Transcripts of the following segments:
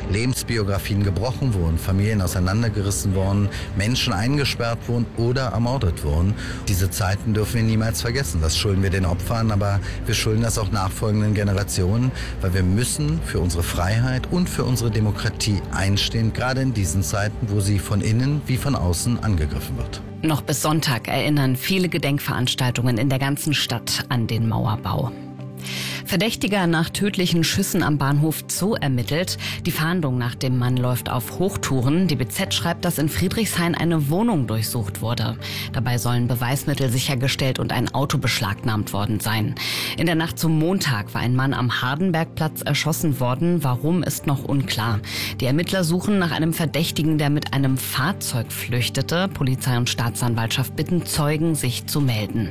Lebensbiografien gebrochen wurden, Familien auseinandergerissen wurden, Menschen eingesperrt wurden oder ermordet wurden. Diese Zeiten dürfen wir niemals vergessen. Das schulden wir den Opfern, aber wir schulden das auch nachfolgenden Generationen, weil wir müssen für unsere Freiheit und für unsere Demokratie einstehen, gerade in diesen Zeiten, wo sie von innen wie von außen angegriffen wird. Noch bis Sonntag erinnern viele Gedenkveranstaltungen in der ganzen Stadt an den Mauerbau. Verdächtiger nach tödlichen Schüssen am Bahnhof Zoo ermittelt. Die Fahndung nach dem Mann läuft auf Hochtouren. Die BZ schreibt, dass in Friedrichshain eine Wohnung durchsucht wurde. Dabei sollen Beweismittel sichergestellt und ein Auto beschlagnahmt worden sein. In der Nacht zum Montag war ein Mann am Hardenbergplatz erschossen worden. Warum, ist noch unklar. Die Ermittler suchen nach einem Verdächtigen, der mit einem Fahrzeug flüchtete. Polizei und Staatsanwaltschaft bitten Zeugen, sich zu melden.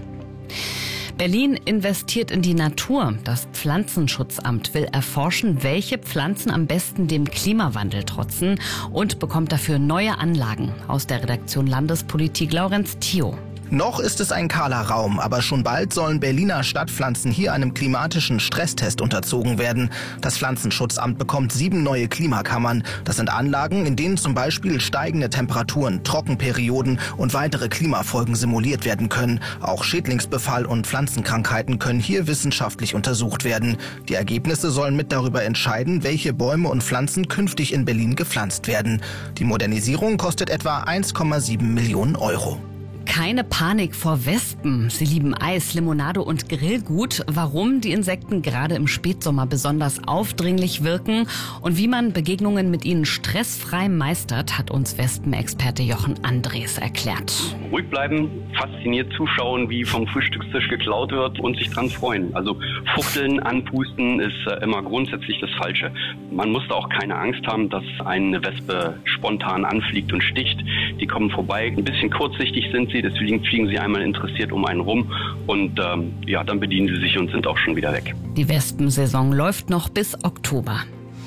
Berlin investiert in die Natur. Das Pflanzenschutzamt will erforschen, welche Pflanzen am besten dem Klimawandel trotzen und bekommt dafür neue Anlagen. Aus der Redaktion Landespolitik Laurenz Thio. Noch ist es ein kahler Raum, aber schon bald sollen Berliner Stadtpflanzen hier einem klimatischen Stresstest unterzogen werden. Das Pflanzenschutzamt bekommt 7 neue Klimakammern. Das sind Anlagen, in denen zum Beispiel steigende Temperaturen, Trockenperioden und weitere Klimafolgen simuliert werden können. Auch Schädlingsbefall und Pflanzenkrankheiten können hier wissenschaftlich untersucht werden. Die Ergebnisse sollen mit darüber entscheiden, welche Bäume und Pflanzen künftig in Berlin gepflanzt werden. Die Modernisierung kostet etwa 1,7 Millionen Euro. Keine Panik vor Wespen. Sie lieben Eis, Limonade und Grillgut. Warum die Insekten gerade im Spätsommer besonders aufdringlich wirken und wie man Begegnungen mit ihnen stressfrei meistert, hat uns Wespenexperte Jochen Andres erklärt. Ruhig bleiben, fasziniert zuschauen, wie vom Frühstückstisch geklaut wird und sich dran freuen. Also fuchteln, anpusten ist immer grundsätzlich das Falsche. Man muss da auch keine Angst haben, dass eine Wespe spontan anfliegt und sticht. Die kommen vorbei, ein bisschen kurzsichtig sind sie, deswegen fliegen sie einmal interessiert um einen rum und dann bedienen sie sich und sind auch schon wieder weg. Die Wespensaison läuft noch bis Oktober.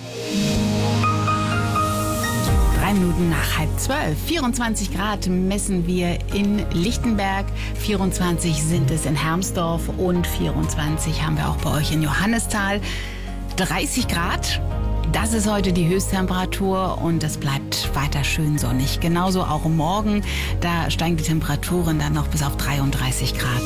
3 Minuten nach 11:30. 24 Grad messen wir in Lichtenberg, 24 sind es in Hermsdorf und 24 haben wir auch bei euch in Johannisthal. 30 Grad. Das ist heute die Höchsttemperatur und es bleibt weiter schön sonnig. Genauso auch morgen, da steigen die Temperaturen dann noch bis auf 33 Grad.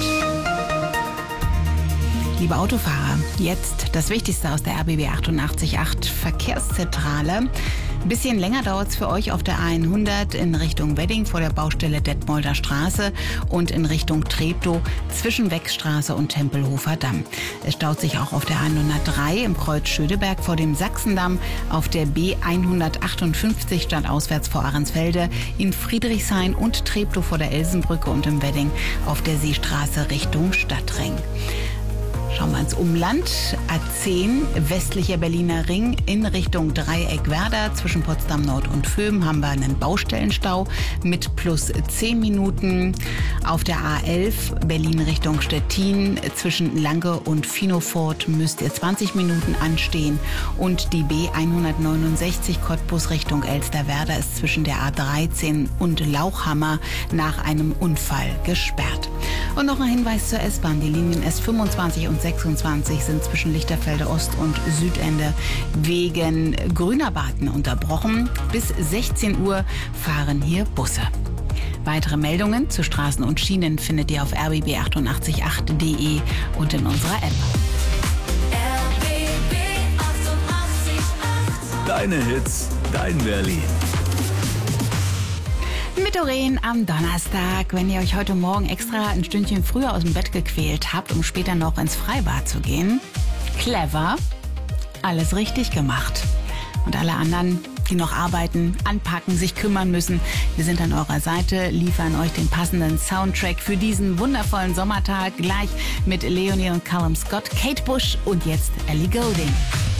Liebe Autofahrer, jetzt das Wichtigste aus der RBB 88.8 Verkehrszentrale. Ein bisschen länger dauert es für euch auf der A100 in Richtung Wedding vor der Baustelle Detmolder Straße und in Richtung Treptow zwischen Weckstraße und Tempelhofer Damm. Es staut sich auch auf der A103 im Kreuz Schöneberg vor dem Sachsendamm, auf der B158 stadtauswärts vor Ahrensfelde, in Friedrichshain und Treptow vor der Elsenbrücke und im Wedding auf der Seestraße Richtung Stadtring. Schauen wir ins Umland. A10, westlicher Berliner Ring in Richtung Dreieck Werder. Zwischen Potsdam Nord und Vöhm haben wir einen Baustellenstau mit plus 10 Minuten. Auf der A11 Berlin Richtung Stettin zwischen Lange und Finofort müsst ihr 20 Minuten anstehen. Und die B169 Cottbus Richtung Elsterwerda ist zwischen der A13 und Lauchhammer nach einem Unfall gesperrt. Und noch ein Hinweis zur S-Bahn. Die Linien S25 und 26 sind zwischen Lichterfelde Ost und Südende wegen Grünerbaten unterbrochen. Bis 16 Uhr fahren hier Busse. Weitere Meldungen zu Straßen und Schienen findet ihr auf rbb888.de und in unserer App. RBB 88.8. Deine Hits, dein Berlin. Mit Doreen am Donnerstag. Wenn ihr euch heute Morgen extra ein Stündchen früher aus dem Bett gequält habt, um später noch ins Freibad zu gehen, clever, alles richtig gemacht. Und alle anderen, die noch arbeiten, anpacken, sich kümmern müssen, wir sind an eurer Seite, liefern euch den passenden Soundtrack für diesen wundervollen Sommertag, gleich mit Leonie und Callum Scott, Kate Bush und jetzt Ellie Goulding.